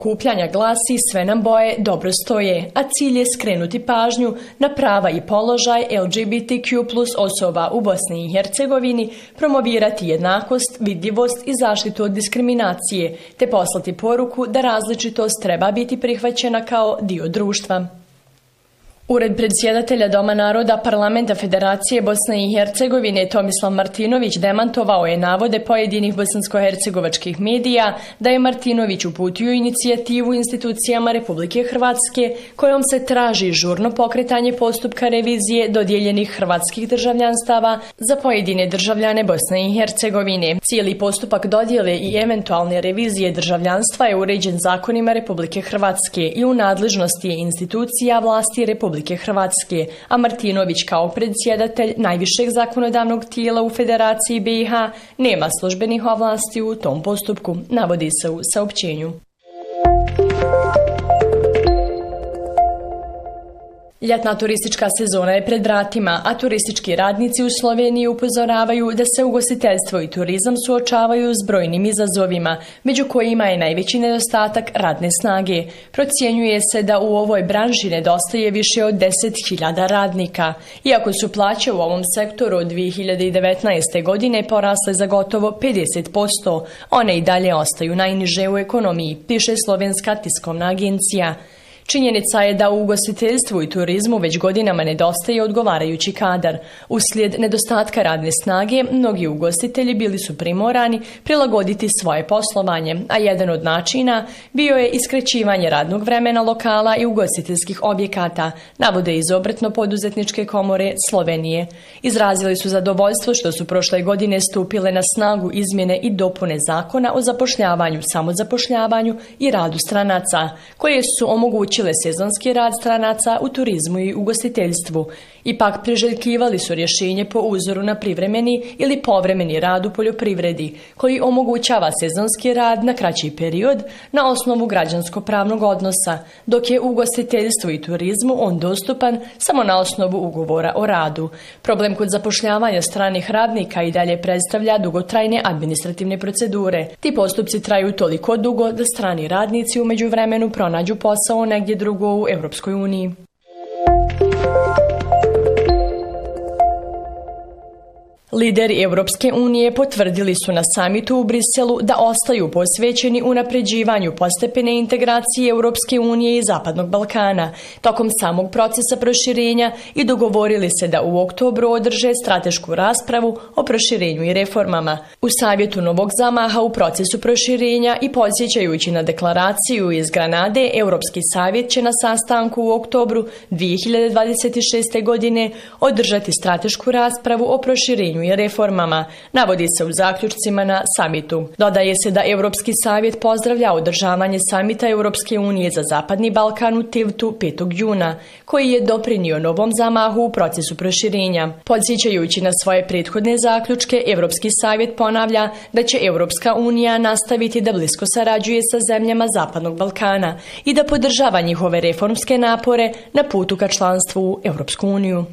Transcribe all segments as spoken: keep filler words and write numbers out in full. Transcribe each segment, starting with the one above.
Kupljanja glasi sve nam boje dobro stoje, a cilj je skrenuti pažnju na prava i položaj L G B T Q plus osoba u Bosni i Hercegovini, promovirati jednakost, vidljivost i zaštitu od diskriminacije, te poslati poruku da različitost treba biti prihvaćena kao dio društva. Ured predsjedatelja Doma naroda Parlamenta Federacije Bosne i Hercegovine Tomislav Martinović demantovao je navode pojedinih bosansko-hercegovačkih medija da je Martinović uputio inicijativu institucijama Republike Hrvatske kojom se traži žurno pokretanje postupka revizije dodijeljenih hrvatskih državljanstava za pojedine državljane Bosne i Hercegovine. Cijeli postupak dodjele i eventualne revizije državljanstva je uređen zakonima Republike Hrvatske i u nadležnosti je institucija vlasti Republike Hrvatske, a Martinović kao predsjedatelj najvišeg zakonodavnog tijela u Federaciji B i H nema službenih ovlasti u tom postupku, navodi se u saopćenju. Ljetna turistička sezona je pred vratima, a turistički radnici u Sloveniji upozoravaju da se ugostiteljstvo i turizam suočavaju s brojnim izazovima, među kojima je najveći nedostatak radne snage. Procjenjuje se da u ovoj branži nedostaje više od deset hiljada radnika. Iako su plaće u ovom sektoru od dvije hiljade devetnaeste. godine porasle za gotovo pedeset posto, one i dalje ostaju najniže u ekonomiji, piše slovenska tiskovna agencija. Činjenica je da u ugostiteljstvu i turizmu već godinama nedostaje odgovarajući kadar. Uslijed nedostatka radne snage, mnogi ugostitelji bili su primorani prilagoditi svoje poslovanje, a jedan od načina bio je iskraćivanje radnog vremena lokala i ugostiteljskih objekata, navode iz Obrtno-poduzetničke komore Slovenije. Izrazili su zadovoljstvo što su prošle godine stupile na snagu izmjene i dopune zakona o zapošljavanju, samozapošljavanju i radu stranaca, koje su omogućile sezonski rad stranaca u turizmu i ugostiteljstvu. Ipak priželjkivali su rješenje po uzoru na privremeni ili povremeni rad u poljoprivredi, koji omogućava sezonski rad na kraći period na osnovu građansko-pravnog odnosa, dok je u ugostiteljstvu i turizmu on dostupan samo na osnovu ugovora o radu. Problem kod zapošljavanja stranih radnika i dalje predstavlja dugotrajne administrativne procedure. Ti postupci traju toliko dugo da strani radnici u međuvremenu pronađu posao negdje drugo u Europskoj uniji. Lideri Europske unije potvrdili su na samitu u Briselu da ostaju posvećeni unapređivanju postepene integracije Europske unije i Zapadnog Balkana tokom samog procesa proširenja i dogovorili se da u oktobru održe stratešku raspravu o proširenju i reformama. U savjetu novog zamaha u procesu proširenja i podsjećajući na deklaraciju iz Granade, Europski savjet će na sastanku u oktobru dvije hiljade dvadeset šeste. godine održati stratešku raspravu o proširenju i reformama, navodi se u zaključcima na samitu. Dodaje se da Europski savjet pozdravlja održavanje samita Europske unije za Zapadni Balkan u Tivtu petog juna, koji je doprinio novom zamahu u procesu proširenja. Podsjećajući na svoje prethodne zaključke, Europski savjet ponavlja da će Europska unija nastaviti da blisko sarađuje sa zemljama Zapadnog Balkana i da podržava njihove reformske napore na putu ka članstvu u Europsku uniju.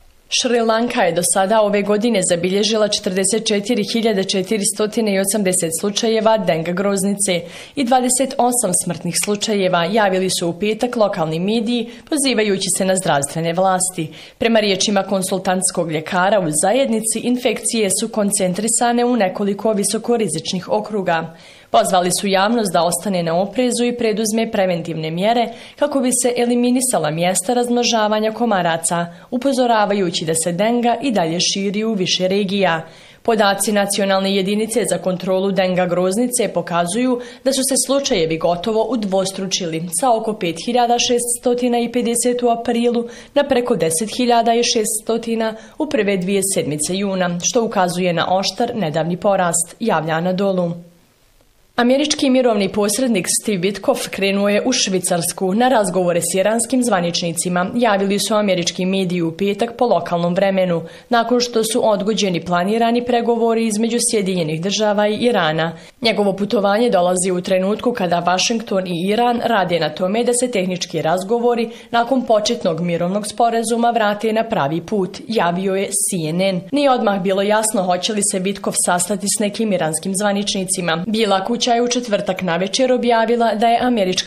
Šri Lanka je do sada ove godine zabilježila četrdeset četiri hiljade četiristo osamdeset slučajeva denga groznice i dvadeset osam smrtnih slučajeva, javili su u petak lokalni mediji pozivajući se na zdravstvene vlasti. Prema riječima konsultantskog ljekara u zajednici, infekcije su koncentrisane u nekoliko visokorizičnih okruga. Pozvali su javnost da ostane na oprezu i preduzme preventivne mjere kako bi se eliminisala mjesta razmnožavanja komaraca, upozoravajući da se denga i dalje širi u više regija. Podaci Nacionalne jedinice za kontrolu denga groznice pokazuju da su se slučajevi gotovo udvostručili sa oko pet hiljada šesto pedeset u aprilu na preko deset hiljada šesto u prve dvije sedmice juna, što ukazuje na oštar nedavni porast, javlja Anadolu. Američki mirovni posrednik Steve Witkoff krenuo je u Švicarsku na razgovore s iranskim zvaničnicima, javili su američki mediji u petak po lokalnom vremenu, nakon što su odgođeni planirani pregovori između Sjedinjenih država i Irana. Njegovo putovanje dolazi u trenutku kada Vašington i Iran rade na tome da se tehnički razgovori nakon početnog mirovnog sporazuma vrate na pravi put, javio je C N N. Nije odmah bilo jasno hoće li se Vitkov sastati s nekim iranskim zvaničnicima. Bijela kuća je u četvrtak navečer objavila da je američka